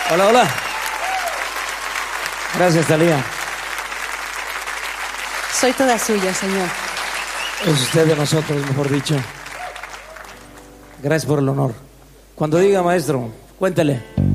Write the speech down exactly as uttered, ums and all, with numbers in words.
Hola, hola. Gracias, Talía. Soy toda suya, señor. Es usted de nosotros, mejor dicho. Gracias por el honor. Cuando diga, maestro, cuéntele.